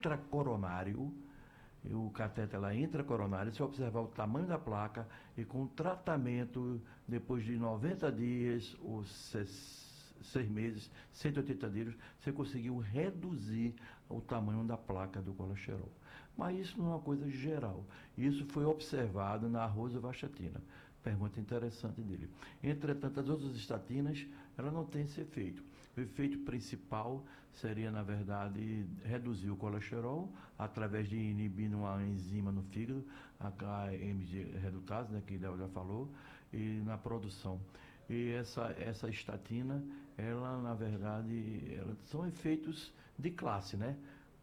intracoronário, e o catéter lá intracoronário, se observar o tamanho da placa e com tratamento, depois de 90 dias ou 6 meses, 180 dias, você conseguiu reduzir o tamanho da placa do colesterol. Mas isso não é uma coisa geral. Isso foi observado na rosuvastatina. Pergunta interessante dele. Entretanto, as outras estatinas, ela não tem esse efeito. O efeito principal seria, na verdade, reduzir o colesterol através de inibir uma enzima no fígado, a KMG redutase, né, que Léo já falou, e na produção. E essa estatina, ela, na verdade, são efeitos de classe, né?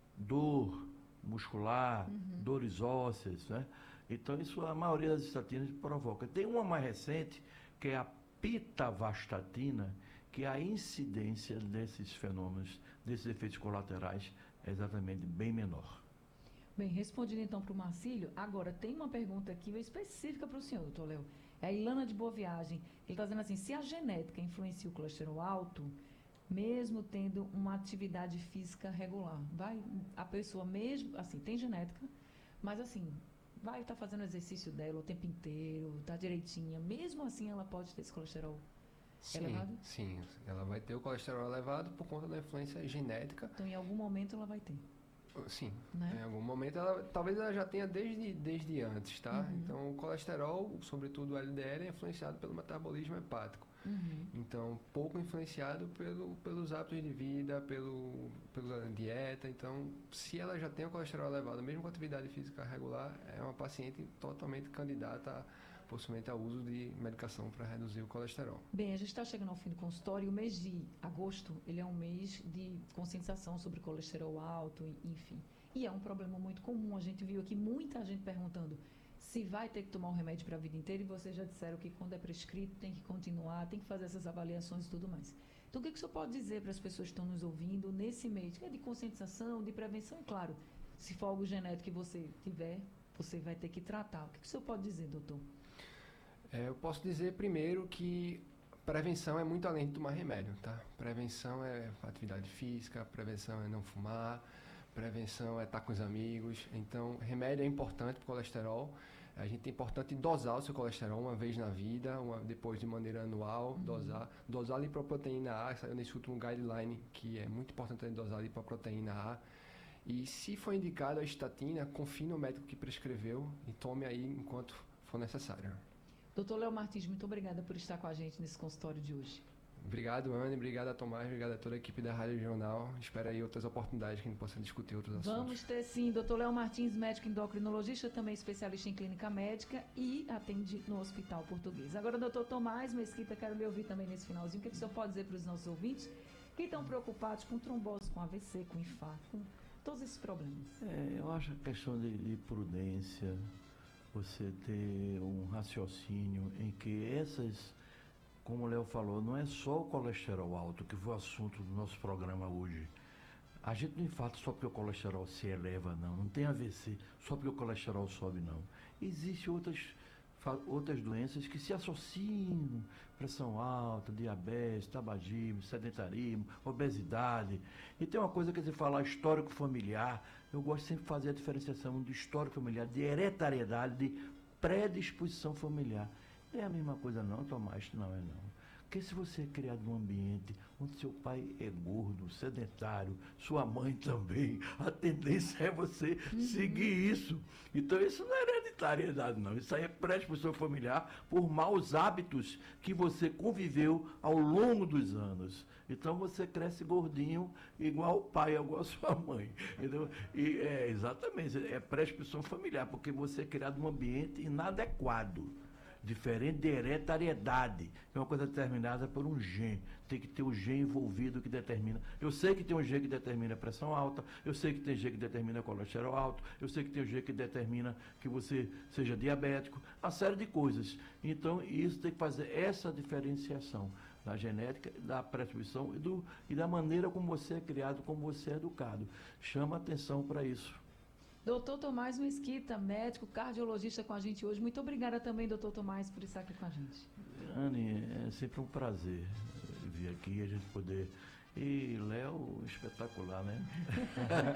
Dor muscular, dores ósseas, né? Então, isso a maioria das estatinas provoca. Tem uma mais recente, que é a pitavastatina, que a incidência desses fenômenos, desses efeitos colaterais, é exatamente bem menor. Bem, respondido então para o Marcílio, agora tem uma pergunta aqui específica para o senhor, doutor Léo. É a Ilana de Boa Viagem. Ele está dizendo assim, se a genética influencia o colesterol alto, mesmo tendo uma atividade física regular, vai a pessoa mesmo, assim, tem genética, mas assim, vai estar fazendo exercício dela o tempo inteiro, está direitinha, mesmo assim ela pode ter esse colesterol elevado? Sim, ela vai ter o colesterol elevado por conta da influência genética. Então, em algum momento ela vai ter. Sim, Né? em algum momento talvez ela já tenha desde antes, tá? Então o colesterol, sobretudo o LDL, é influenciado pelo metabolismo hepático. Então, pouco influenciado pelos hábitos de vida, pela dieta. Então, se ela já tem o colesterol elevado, mesmo com atividade física regular, é uma paciente totalmente candidata possivelmente ao uso de medicação para reduzir o colesterol. Bem, a gente está chegando ao fim do consultório e o mês de agosto, ele é um mês de conscientização sobre colesterol alto, enfim. E é um problema muito comum. A gente viu aqui muita gente perguntando se vai ter que tomar o remédio para a vida inteira, e vocês já disseram que quando é prescrito tem que continuar, tem que fazer essas avaliações e tudo mais. Então, o que o senhor pode dizer para as pessoas que estão nos ouvindo nesse mês, que é de conscientização, de prevenção, e claro, se for algo genético que você tiver, você vai ter que tratar. O que o senhor pode dizer, doutor? Eu posso dizer primeiro que prevenção é muito além de tomar remédio, tá? Prevenção é atividade física, prevenção é não fumar, prevenção é estar com os amigos. Então, remédio é importante para o colesterol. É importante dosar o seu colesterol uma vez na vida, depois de maneira anual, dosar a lipoproteína A, saiu nesse último guideline, que é muito importante dosar a lipoproteína A. E se for indicado a estatina, confie no médico que prescreveu e tome aí enquanto for necessário. Doutor Léo Martins, muito obrigada por estar com a gente nesse consultório de hoje. Obrigado, Anne. Obrigado a Tomás. Obrigado a toda a equipe da Rádio Jornal. Espero aí outras oportunidades que a gente possa discutir outros assuntos. Vamos ter sim. Doutor Léo Martins, médico endocrinologista, também especialista em clínica médica e atende no Hospital Português. Agora, doutor Tomás Mesquita, quero lhe ouvir também nesse finalzinho. O que o senhor pode dizer para os nossos ouvintes que estão preocupados com trombose, com AVC, com infarto, com todos esses problemas? Eu acho a questão de prudência, você ter um raciocínio em que essas, como o Léo falou, não é só o colesterol alto, que foi o assunto do nosso programa hoje. A gente não infarta só porque o colesterol se eleva, não. Não tem AVC só porque o colesterol sobe, não. Existem outras doenças que se associam, pressão alta, diabetes, tabagismo, sedentarismo, obesidade. E tem uma coisa que você fala, histórico familiar. Eu gosto sempre de fazer a diferenciação do histórico familiar, de hereditariedade, de predisposição familiar. Não é a mesma coisa não, Tomás, não é não. Porque se você é criado num ambiente onde seu pai é gordo, sedentário, sua mãe também, a tendência é você seguir isso. Então isso não é hereditariedade não, isso aí é predisposição familiar por maus hábitos que você conviveu ao longo dos anos. Então você cresce gordinho igual o pai, igual a sua mãe. Entendeu? E exatamente, é predisposição familiar, porque você é criado num ambiente inadequado. Diferente de hereditariedade, que é uma coisa determinada por um gene. Tem que ter o gene envolvido que determina. Eu sei que tem um gene que determina a pressão alta, eu sei que tem gene que determina colesterol alto, eu sei que tem um gene que determina que você seja diabético, uma série de coisas. Então, isso tem que fazer essa diferenciação da genética, da predisposição e da maneira como você é criado, como você é educado. Chama atenção para isso. Doutor Tomás Mesquita, médico, cardiologista com a gente hoje. Muito obrigada também, doutor Tomás, por estar aqui com a gente. Anne, é sempre um prazer vir aqui, a gente poder... E Léo, espetacular, né?